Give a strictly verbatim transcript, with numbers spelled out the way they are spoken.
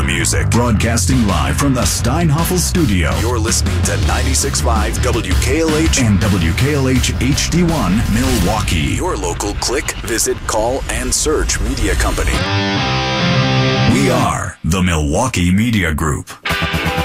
music. Broadcasting live from the Steinhoffel studio. You're listening to ninety-six point five W K L H and W K L H H D one Milwaukee. Your local click, visit, call, and search media company. We are the Milwaukee Media Group.